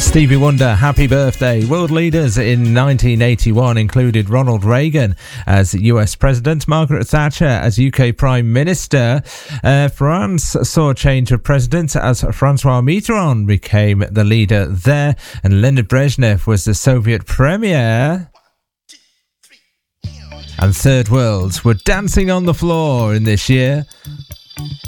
Stevie Wonder, happy birthday. World leaders in 1981 included Ronald Reagan as US President, Margaret Thatcher as UK Prime Minister. France saw a change of president as Francois Mitterrand became the leader there, and Leonid Brezhnev was the Soviet premier. And third worlds were dancing on the floor in this year.